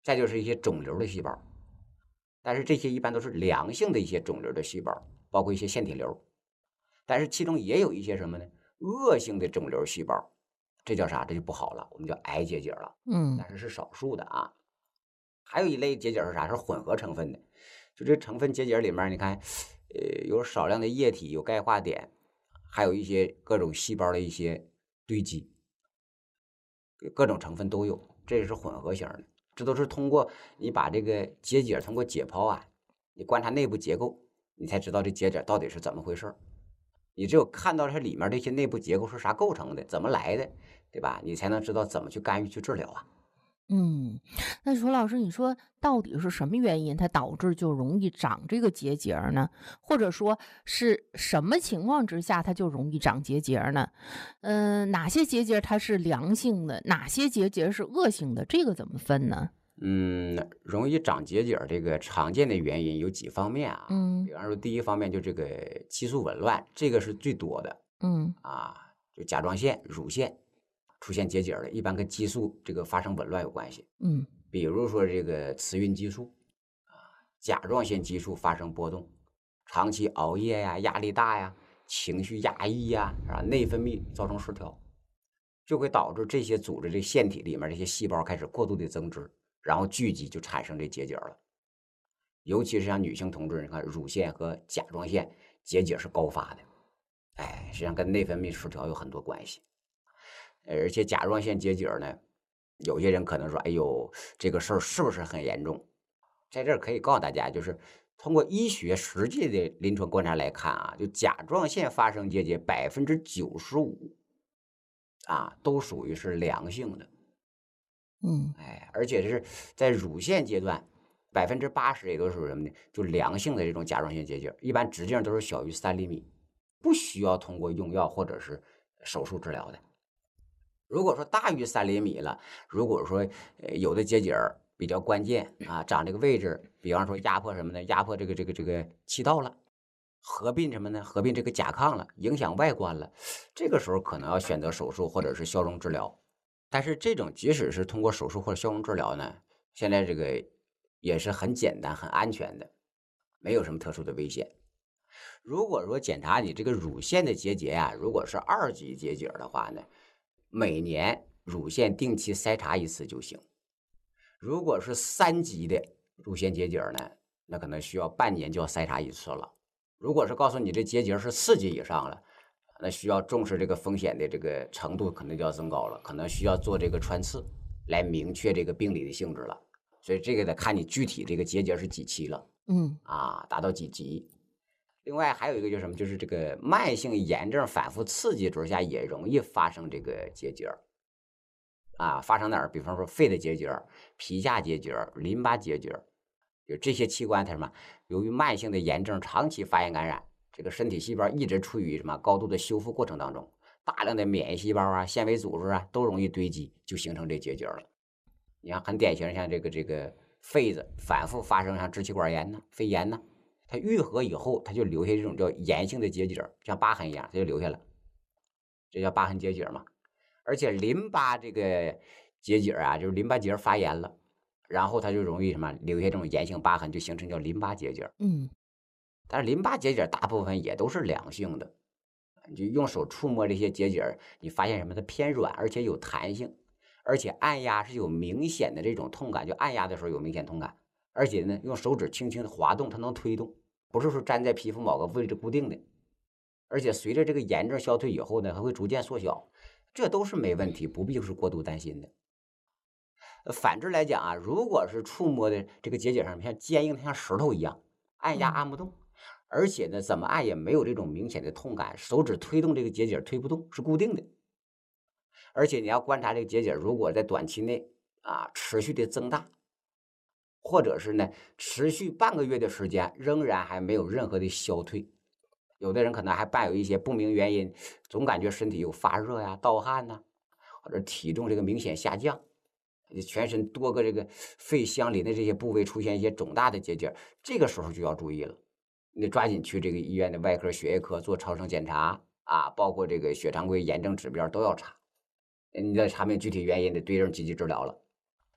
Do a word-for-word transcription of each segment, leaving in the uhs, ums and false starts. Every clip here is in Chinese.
再就是一些肿瘤的细胞，但是这些一般都是良性的一些肿瘤的细胞，包括一些腺体瘤。但是其中也有一些什么呢？恶性的肿瘤细胞，这叫啥？这就不好了，我们叫癌结节了。 嗯但是是少数的啊。还有一类结节是啥？是混合成分的，就这成分结节里面，你看，呃，有少量的液体，有钙化点，还有一些各种细胞的一些堆积，各种成分都有，这也是混合型的。这都是通过你把这个结节通过解剖啊，你观察内部结构，你才知道这结节到底是怎么回事。你只有看到它里面这些内部结构是啥构成的，怎么来的，对吧？你才能知道怎么去干预去治疗啊。 嗯，那楚老师，你说到底是什么原因，它导致就容易长这个结节儿呢？或者说是什么情况之下它就容易长结节儿呢？嗯、哪些结节它是良性的，哪些结节是恶性的？这个怎么分呢？ 嗯，容易长结节儿这个常见的原因有几方面啊。 嗯比方说，第一方面就这个激素紊乱，这个是最多的嗯啊，就甲状腺、乳腺出现结节儿的，一般跟激素这个发生紊乱有关系。 嗯比如说这个雌孕激素啊，甲状腺激素发生波动，长期熬夜呀、压力大呀、情绪压抑呀，啊，内分泌造成失调，就会导致这些组织这腺体里面这些细胞开始过度的增殖，然后聚集就产生这结节了。尤其是像女性同志，你看乳腺和甲状腺结节是高发的，哎，实际上跟内分泌失调有很多关系。而且甲状腺结节呢，有些人可能说，哎呦，这个事儿是不是很严重？在这儿可以告诉大家，就是通过医学实际的临床观察来看啊，就甲状腺发生结节百分之九十五啊，都属于是良性的。 嗯哎，而且是在乳腺阶段，百分之八十也都属于什么呢？就良性的这种甲状腺结节，一般直径都是小于三厘米，不需要通过用药或者是手术治疗的。如果说大于三厘米了，如果说呃有的结节儿比较关键啊，长这个位置，比方说压迫什么呢？压迫这个这个这个气道了，合并什么呢？合并这个甲亢了，影响外观了，这个时候可能要选择手术或者是消融治疗。但是这种即使是通过手术或者消融治疗呢，现在这个也是很简单、很安全的，没有什么特殊的危险。如果说检查你这个乳腺的结节啊，如果是二级结节的话呢，每年乳腺定期筛查一次就行。如果是三级的乳腺结节呢，那可能需要半年就要筛查一次了。如果是告诉你这结节是四级以上了，那需要重视这个风险的这个程度可能就要增高了，可能需要做这个穿刺来明确这个病理的性质了。所以这个得看你具体这个结节是几期了嗯啊，达到几级。另外还有一个就是什么，就是这个慢性炎症反复刺激之下也容易发生这个结节啊，发生哪儿？比方说肺的结节、皮下结节、淋巴结节，就这些器官它什么？由于慢性的炎症长期发炎感染，这个身体细胞一直处于什么高度的修复过程当中，大量的免疫细胞啊、纤维组织啊都容易堆积，就形成这结节了。你看很典型，像这个这个肺子反复发生像支气管炎呢、肺炎呢，它愈合以后，它就留下这种叫炎性的结节，像疤痕一样，它就留下了，这叫疤痕结节嘛。而且淋巴这个结节啊，就是淋巴结发炎了，然后它就容易什么留下这种炎性疤痕，就形成叫淋巴结节。 嗯但是淋巴结节大部分也都是良性的，你就用手触摸这些结节，你发现什么？它偏软，而且有弹性，而且按压是有明显的这种痛感，就按压的时候有明显痛感，而且呢，用手指轻轻的滑动，它能推动，不是说粘在皮肤某个位置固定的。而且随着这个炎症消退以后呢，它会逐渐缩小，这都是没问题，不必是过度担心的。呃反之来讲啊，如果是触摸的这个结节上像坚硬的像石头一样，按压嗯按不动，而且呢，怎么按也没有这种明显的痛感，手指推动这个结节推不动，是固定的。而且你要观察这个结节，如果在短期内啊持续的增大，或者是呢持续半个月的时间，仍然还没有任何的消退，有的人可能还伴有一些不明原因，总感觉身体有发热呀、盗汗呐、或者体重这个明显下降，全身多个这个肺相邻的这些部位出现一些肿大的结节，这个时候就要注意了，你得抓紧去这个医院的外科、血液科做超声检查啊，包括这个血常规、炎症指标都要查，你得查明具体原因，得对症积极治疗了。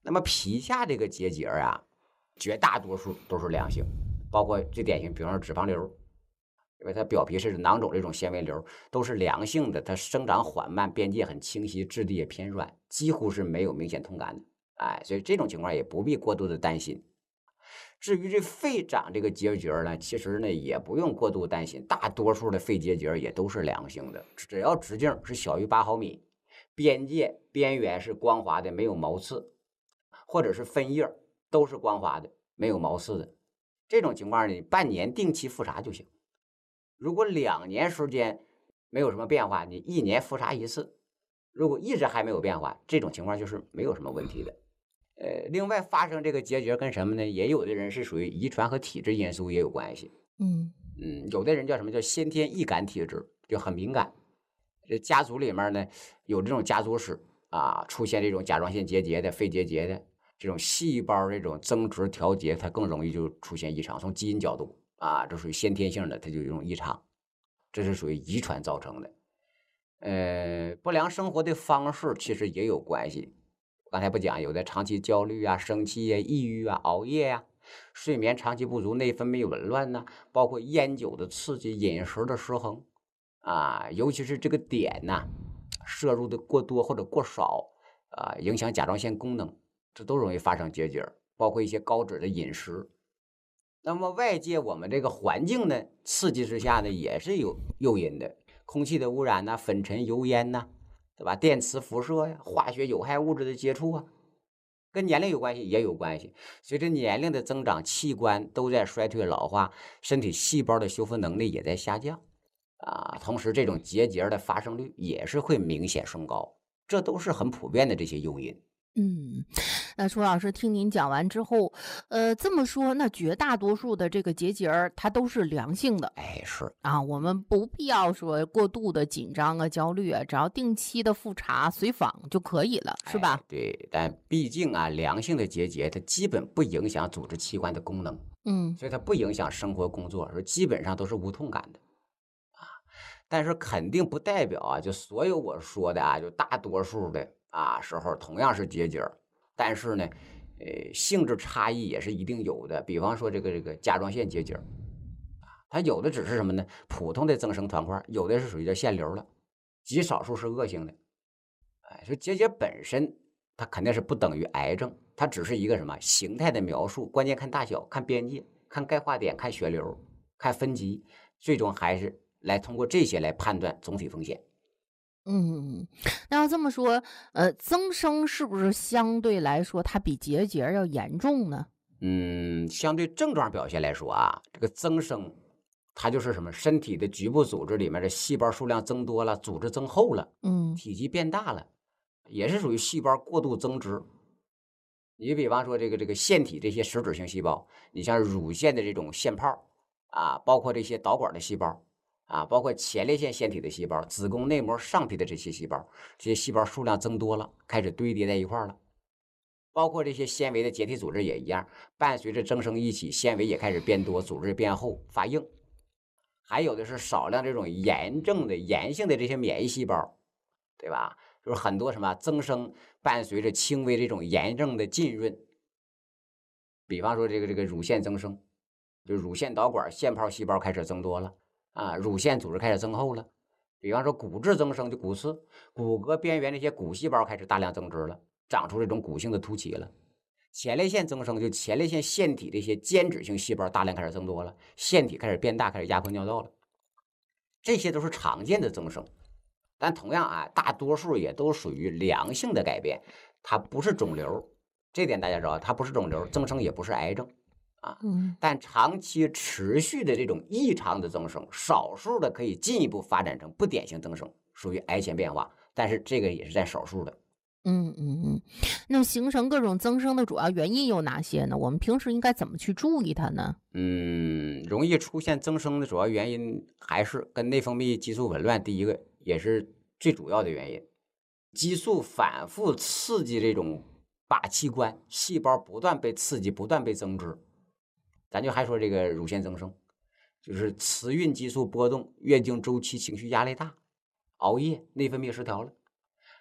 那么皮下这个结节啊，绝大多数都是良性，包括最典型，比方说脂肪瘤，因为它表皮是囊肿这种纤维瘤，都是良性的，它生长缓慢，边界很清晰，质地也偏软，几乎是没有明显痛感的。哎，所以这种情况也不必过度的担心。至于这肺长这个结节呢，其实呢也不用过度担心，大多数的肺结节也都是良性的，只要直径是小于八毫米，边界边缘是光滑的，没有毛刺，或者是分叶都是光滑的，没有毛刺的，这种情况呢，半年定期复查就行。如果两年时间没有什么变化，你一年复查一次。如果一直还没有变化，这种情况就是没有什么问题的。呃，另外发生这个结节跟什么呢？也有的人是属于遗传和体质因素也有关系。 嗯嗯，有的人叫什么叫先天易感体质，就很敏感。这家族里面呢有这种家族史啊，出现这种甲状腺结节的、肺结节的这种细胞这种增殖调节，它更容易就出现异常。从基因角度啊，这属于先天性的，它就有这种异常，这是属于遗传造成的。呃，不良生活的方式其实也有关系。刚才不讲，有的长期焦虑啊、生气啊、抑郁啊、熬夜呀、啊、睡眠长期不足、内分泌紊乱呐、啊，包括烟酒的刺激、饮食的失衡啊，尤其是这个碘呐、啊，摄入的过多或者过少啊，影响甲状腺功能，这都容易发生结节。包括一些高脂的饮食。那么外界我们这个环境呢，刺激之下呢，也是有诱因的，空气的污染呐、啊、粉尘、油烟呐、啊。对吧？电磁辐射呀，化学有害物质的接触啊，跟年龄有关系，也有关系。随着年龄的增长，器官都在衰退老化，身体细胞的修复能力也在下降啊。同时，这种结节的发生率也是会明显升高，这都是很普遍的这些诱因。 嗯，那楚老师听您讲完之后，呃，这么说，那绝大多数的这个结节儿它都是良性的。 哎，是啊，我们不必要说过度的紧张啊、焦虑啊，只要定期的复查、随访就可以了，是吧？ 哎、对，但毕竟啊，良性的结节它基本不影响组织器官的功能， 嗯所以它不影响生活工作，说基本上都是无痛感的。但是肯定不代表啊，就所有我说的啊，就大多数的啊时候同样是结节，但是呢，呃，性质差异也是一定有的。比方说这个这个甲状腺结节，它有的只是什么呢？普通的增生团块，有的是属于叫腺瘤了，极少数是恶性的。哎，说结节本身它肯定是不等于癌症，它只是一个什么形态的描述，关键看大小、看边界、看钙化点、看血流、看分级，最终还是来通过这些来判断总体风险。 嗯，那要这么说，呃，增生是不是相对来说它比结节儿要严重呢？ 嗯，相对症状表现来说啊，这个增生，它就是什么？身体的局部组织里面的细胞数量增多了，组织增厚了， 嗯体积变大了，也是属于细胞过度增殖。你比方说这个这个腺体这些实质性细胞，你像乳腺的这种腺泡啊，包括这些导管的细胞啊，包括前列腺腺体的细胞、子宫内膜上皮的这些细胞，这些细胞数量增多了，开始堆叠在一块儿了。包括这些纤维的结缔组织也一样，伴随着增生一起，纤维也开始变多，组织变厚发硬。还有的是少量这种炎症的炎性的这些免疫细胞，对吧？就是很多什么增生伴随着轻微这种炎症的浸润，比方说这个这个乳腺增生，就乳腺导管腺泡细胞开始增多了啊，乳腺组织开始增厚了。比方说骨质增生，就骨刺，骨骼边缘这些骨细胞开始大量增殖了，长出这种骨性的凸起了。前列腺增生，就前列腺腺体这些间质性细胞大量开始增多了，腺体开始变大，开始压迫尿道了。这些都是常见的增生，但同样啊，大多数也都属于良性的改变，它不是肿瘤，这点大家知道，它不是肿瘤，增生也不是癌症啊。 嗯但长期持续的这种异常的增生，少数的可以进一步发展成不典型增生，属于癌前变化，但是这个也是占少数的。 嗯嗯嗯，那形成各种增生的主要原因有哪些呢？我们平时应该怎么去注意它呢？ 嗯，容易出现增生的主要原因还是跟内分泌激素紊乱，第一个也是最主要的原因。激素反复刺激这种靶器官，细胞不断被刺激，不断被增殖。咱就还说这个乳腺增生，就是雌孕激素波动，月经周期情绪压力大，熬夜，内分泌失调了。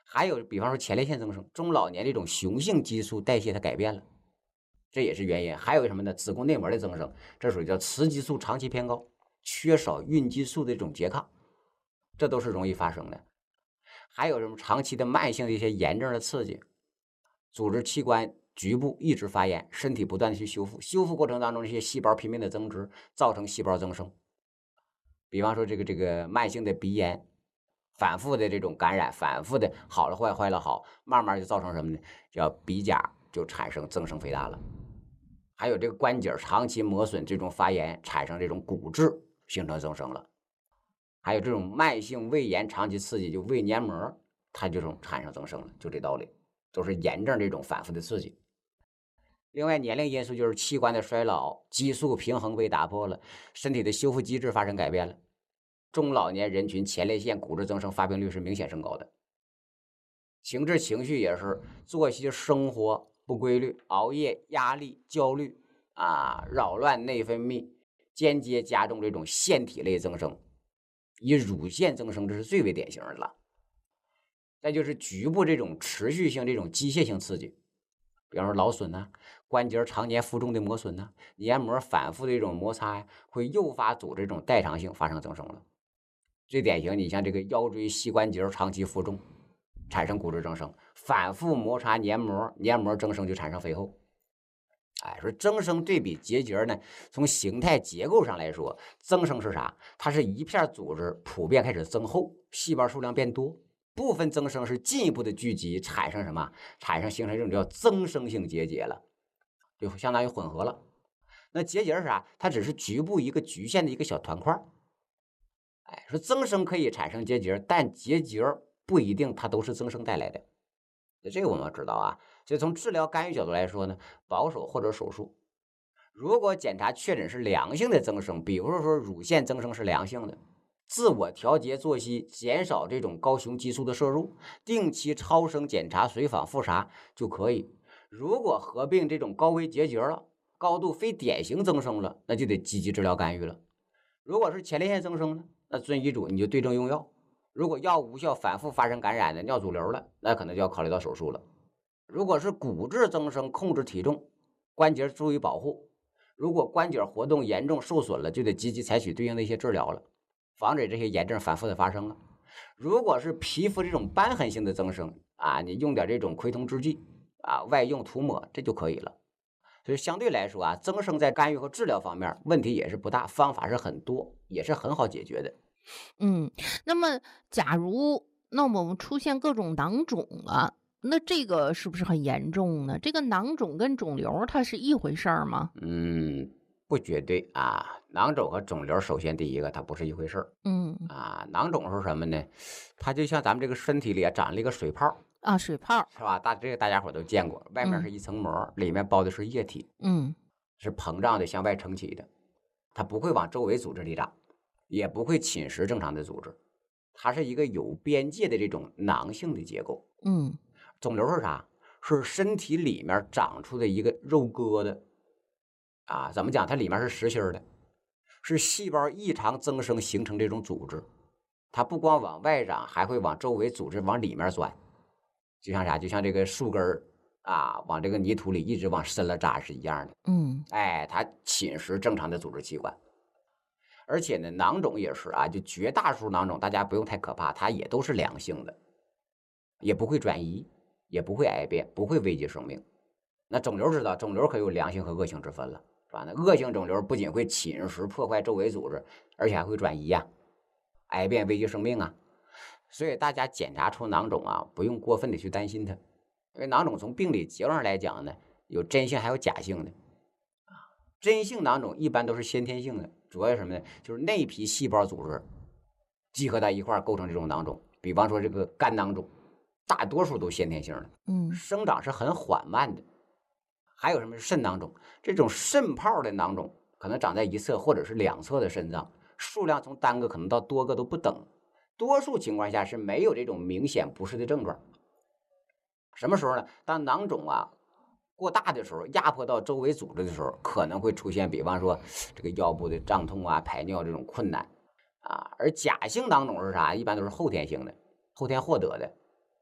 还有比方说前列腺增生，中老年这种雄性激素代谢它改变了，这也是原因。还有什么呢？子宫内膜的增生，这属于叫雌激素长期偏高，缺少孕激素的这种拮抗，这都是容易发生的。还有什么长期的慢性的一些炎症的刺激，组织器官局部一直发炎，身体不断的去修复，修复过程当中这些细胞拼命的增殖，造成细胞增生。比方说这个这个慢性的鼻炎，反复的这种感染，反复的好了坏坏了好，慢慢就造成什么呢？叫鼻甲就产生增生肥大了。还有这个关节长期磨损，这种发炎产生这种骨质形成增生了。还有这种慢性胃炎长期刺激，就胃黏膜它就这种产生增生了，就这道理，都是炎症这种反复的刺激。另外年龄因素就是器官的衰老，激素平衡被打破了，身体的修复机制发生改变了。中老年人群前列腺骨质增生发病率是明显升高的。情志情绪也是，作息生活不规律，熬夜、压力、焦虑啊，扰乱内分泌，间接加重这种腺体类增生，以乳腺增生这是最为典型的了。再就是局部这种持续性这种机械性刺激，比方说劳损呐、啊，关节常年负重的磨损呐、啊，黏膜反复的一种摩擦呀，会诱发组织这种代偿性发生增生了。最典型，你像这个腰椎膝关节长期负重，产生骨质增生，反复摩擦黏膜，黏膜增生就产生肥厚。哎，说增生对比结节呢，从形态结构上来说，增生是啥？它是一片组织普遍开始增厚，细胞数量变多。部分增生是进一步的聚集，产生什么？产生形成这种叫增生性结节了，就相当于混合了。那结节是啥？它只是局部一个局限的一个小团块。哎，说增生可以产生结节，但结节不一定它都是增生带来的。这个我们要知道啊。所以从治疗干预角度来说呢，保守或者手术。如果检查确诊是良性的增生，比如说乳腺增生是良性的，自我调节作息，减少这种高雄激素的摄入，定期超声检查、随访复查就可以。如果合并这种高危结节了，高度非典型增生了，那就得积极治疗干预了。如果是前列腺增生呢，那遵医嘱你就对症用药。如果药无效，反复发生感染的尿阻瘤了，那可能就要考虑到手术了。如果是骨质增生，控制体重，关节注意保护。如果关节活动严重受损了，就得积极采取对应的一些治疗了，防止这些炎症反复的发生了。如果是皮肤这种瘢痕性的增生啊，你用点这种溃痛制剂啊，外用涂抹，这就可以了。所以相对来说啊，增生在干预和治疗方面问题也是不大，方法是很多，也是很好解决的。 嗯，那么假如那我们出现各种囊肿了，那这个是不是很严重呢？这个囊肿跟肿瘤它是一回事儿吗？ 嗯，不绝对啊。囊肿和肿瘤，首先第一个它不是一回事儿。 嗯啊，囊肿是什么呢？它就像咱们这个身体里啊长了一个水泡啊，水泡是吧？大这个大家伙都见过，外面是一层膜，嗯、里面包的是液体， 嗯， 是膨胀的向外撑起的，它不会往周围组织里长，也不会侵蚀正常的组织，它是一个有边界的这种囊性的结构。 嗯， 肿瘤是啥？是身体里面长出的一个肉疙瘩啊，怎么讲？它里面是实心的，是细胞异常增生形成这种组织，它不光往外长，还会往周围组织往里面钻，就像啥？就像这个树根儿啊，往这个泥土里一直往深了扎是一样的。 嗯， 哎，它侵蚀正常的组织器官。而且呢，囊肿也是啊，就绝大多数囊肿，大家不用太可怕，它也都是良性的，也不会转移，也不会癌变，不会危及生命。那肿瘤知道，肿瘤可有良性和恶性之分了，是吧？那恶性肿瘤不仅会侵蚀破坏周围组织，而且还会转移呀、啊，癌变危及生命啊。所以大家检查出囊肿啊，不用过分的去担心它，因为囊肿从病理结构上来讲呢，有真性还有假性的。真性囊肿一般都是先天性的，主要是什么呢？就是内皮细胞组织集合在一块构成这种囊肿。比方说这个肝囊肿，大多数都先天性的， 嗯， 生长是很缓慢的。还有什么肾囊肿？这种肾泡的囊肿可能长在一侧或者是两侧的肾脏，数量从单个可能到多个都不等。多数情况下是没有这种明显不适的症状。什么时候呢？当囊肿啊过大的时候，压迫到周围组织的时候，可能会出现比方说这个腰部的胀痛啊、排尿这种困难啊。而假性囊肿是啥？一般都是后天性的，后天获得的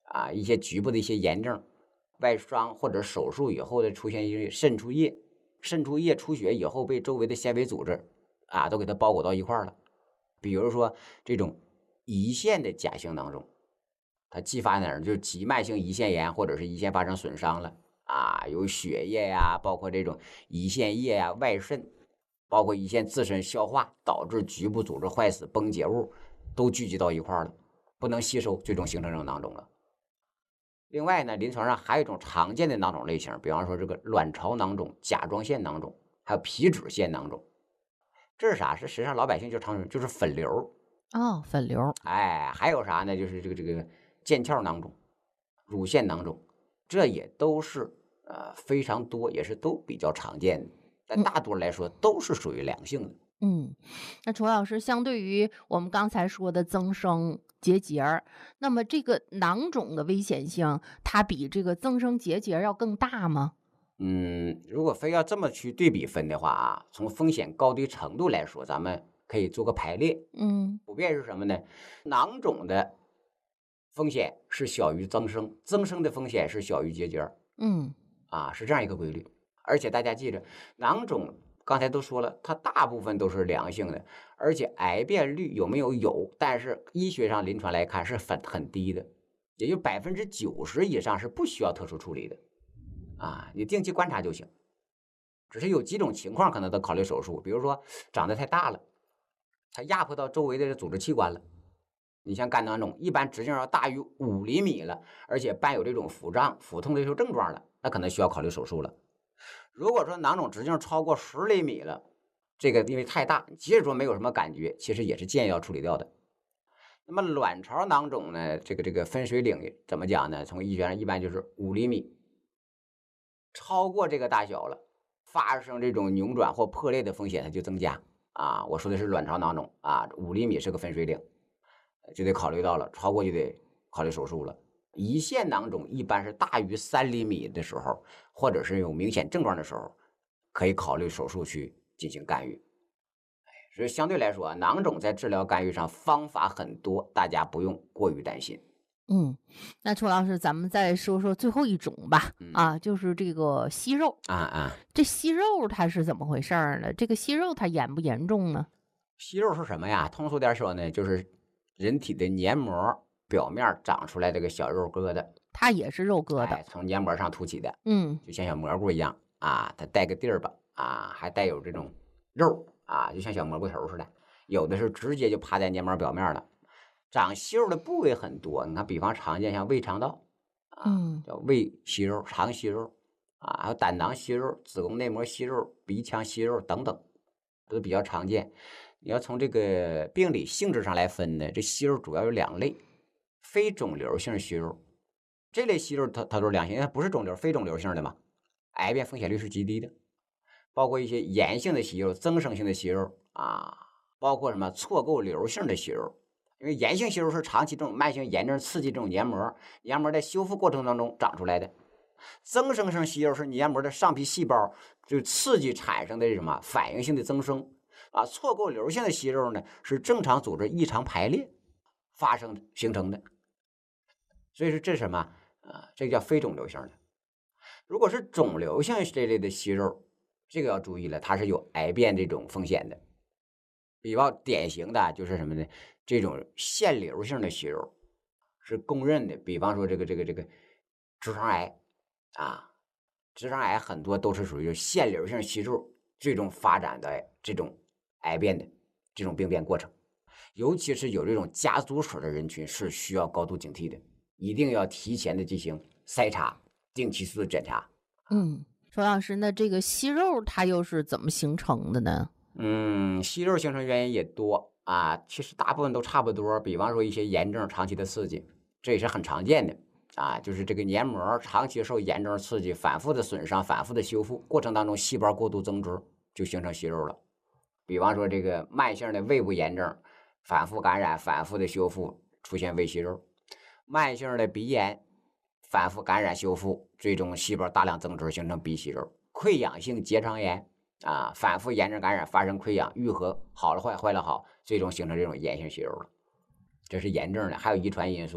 啊，一些局部的一些炎症、外伤或者手术以后的出现一些渗出液，渗出液出血以后被周围的纤维组织啊都给它包裹到一块儿了。比如说这种胰腺的假性囊肿，它继发哪儿？就是急慢性胰腺炎或者是胰腺发生损伤了啊，有血液呀，包括这种胰腺液呀、外渗，包括胰腺自身消化导致局部组织坏死、崩解物都聚集到一块儿了，不能吸收，最终形成这种囊肿了。另外呢，临床上还有一种常见的囊肿类型，比方说这个卵巢囊肿、甲状腺囊肿，还有皮脂腺囊肿。这是啥？是实际上老百姓就常说就是粉瘤。 哦，粉瘤。 哎，还有啥呢？就是这个这个腱鞘囊肿、乳腺囊肿，这也都是呃非常多，也是都比较常见的。但大多来说都是属于良性的。 嗯，那楚老师，相对于我们刚才说的增生结节儿，那么这个囊肿的危险性，它比这个增生结节儿要更大吗？ 嗯，如果非要这么去对比分的话啊，从风险高低程度来说，咱们可以做个排列。 嗯普遍是什么呢？囊肿的风险是小于增生，增生的风险是小于结节儿嗯啊，是这样一个规律。而且大家记着，囊肿刚才都说了，它大部分都是良性的，而且癌变率有没有有，但是医学上临床来看是很很低的，也就百分之九十以上是不需要特殊处理的啊，你定期观察就行。只是有几种情况可能得考虑手术，比如说长得太大了，它压迫到周围的组织器官了。你像肝囊肿，一般直径要大于五厘米了，而且伴有这种腹胀、腹痛的这种症状了，那可能需要考虑手术了。如果说囊肿直径超过十厘米了，这个因为太大，即使说没有什么感觉，其实也是建议要处理掉的。那么卵巢囊肿呢，这个这个分水岭怎么讲呢？从医学上一般就是五厘米，超过这个大小了，发生这种扭转或破裂的风险它就增加啊。我说的是卵巢囊肿啊，五厘米是个分水岭，就得考虑到了，超过就得考虑手术了。胰腺囊肿一般是大于三厘米的时候，或者是有明显症状的时候，可以考虑手术去进行干预。所以相对来说，囊肿在治疗干预上方法很多，大家不用过于担心。 嗯，那楚老师，咱们再说说最后一种吧。 嗯啊，就是这个息肉。 啊啊， 这息肉它是怎么回事儿呢？这个息肉它严不严重呢？ 息肉是什么呀？通俗点说呢，就是人体的黏膜表面长出来这个小肉疙瘩， 它也是肉疙瘩。 哎，从黏膜上凸起的， 嗯就像小蘑菇一样啊，它带个地儿吧，啊，还带有这种肉啊，就像小蘑菇头似的。有的是直接就趴在黏膜表面了。长息肉的部位很多，你看，比方常见像胃肠道啊， 嗯叫胃息肉、肠息肉啊，还有胆囊息肉、子宫内膜息肉、鼻腔息肉等等，都比较常见。你要从这个病理性质上来分呢，这息肉主要有两类：非肿瘤性息肉，这类息肉它它都是良性，因为它不是肿瘤，非肿瘤性的嘛，癌变风险率是极低的。包括一些炎性的息肉、增生性的息肉啊，包括什么错构瘤性的息肉。因为炎性息肉是长期这种慢性炎症刺激这种黏膜，黏膜在修复过程当中长出来的。增生性息肉是黏膜的上皮细胞就刺激产生的什么反应性的增生啊。错构瘤性的息肉呢，是正常组织异常排列发生形成的。所以说这是什么啊？这个叫非肿瘤性的。如果是肿瘤性这类的息肉，这个要注意了，它是有癌变这种风险的。比较典型的就是什么呢？这种腺瘤性的息肉是公认的，比方说这个这个这个直肠癌啊，直肠癌很多都是属于腺瘤性息肉最终发展的这种癌变的这种病变过程，尤其是有这种家族史的人群是需要高度警惕的，一定要提前的进行筛查，定期做检查。 嗯，楚老师，那这个息肉它又是怎么形成的呢？ 嗯，息肉形成原因也多啊，其实大部分都差不多。比方说一些炎症长期的刺激，这也是很常见的啊，就是这个黏膜长期受炎症刺激，反复的损伤、反复的修复过程当中，细胞过度增殖，就形成息肉了。比方说这个慢性的胃部炎症，反复感染、反复的修复，出现胃息肉；慢性的鼻炎，反复感染修复，最终细胞大量增殖，形成鼻息肉；溃疡性结肠炎。啊，反复炎症感染发生溃疡，愈合好了坏，坏了好，最终形成这种炎性息肉了。这是炎症的，还有遗传因素，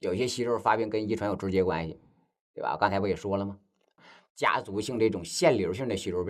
有些息肉发病跟遗传有直接关系，对吧？刚才不也说了吗？家族性这种腺瘤性的息肉病